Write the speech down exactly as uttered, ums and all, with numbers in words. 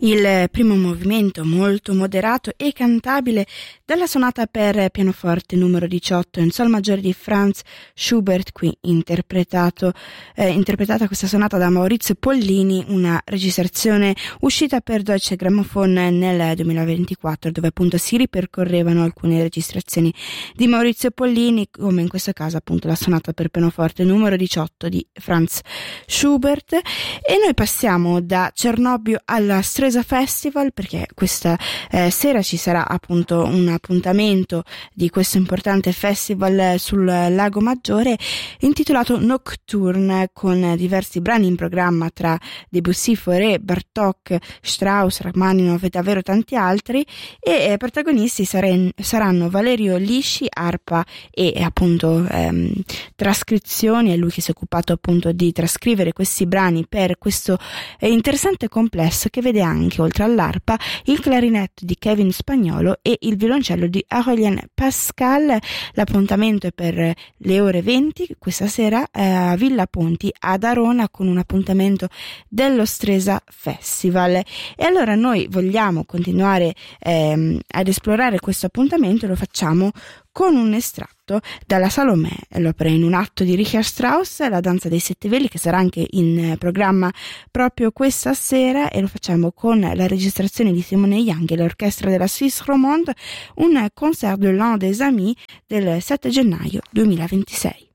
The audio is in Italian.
Il primo movimento, molto moderato e cantabile, dalla sonata per pianoforte numero diciotto in sol maggiore di Franz Schubert, qui interpretato, eh, interpretata questa sonata da Maurizio Pollini, una registrazione uscita per Deutsche Grammophon nel duemilaventiquattro, dove appunto si ripercorrevano alcune registrazioni di Maurizio Pollini, come in questo caso appunto la sonata per pianoforte numero diciotto di Franz Schubert. E noi passiamo da Cernobbio alla Stresa Festival, perché questa eh, sera ci sarà appunto un appuntamento di questo importante festival sul Lago Maggiore intitolato Nocturne, con diversi brani in programma tra Debussy, Fauré, Bartók, Strauss, Rachmaninov e davvero tanti altri, e eh, protagonisti saren- saranno Valerio Lisci, arpa e appunto ehm, trascrizioni. È lui che si è occupato appunto di trascrivere questi brani per questo eh, interessante complesso, che vede anche, oltre all'arpa, il clarinetto di Kevin Spagnolo e il violoncello di Aurélien Pascal. L'appuntamento è per le ore venti questa sera eh, a Villa Ponti ad Arona, con un appuntamento dello Stresa Festival. E allora noi vogliamo continuare ehm, ad esplorare questo appuntamento, e lo facciamo con un estratto dalla Salomè, l'opera in un atto di Richard Strauss, La danza dei sette veli, che sarà anche in programma proprio questa sera, e lo facciamo con la registrazione di Simone Young e l'orchestra della Suisse Romande, un concert de l'An des Amis del sette gennaio duemilaventisei.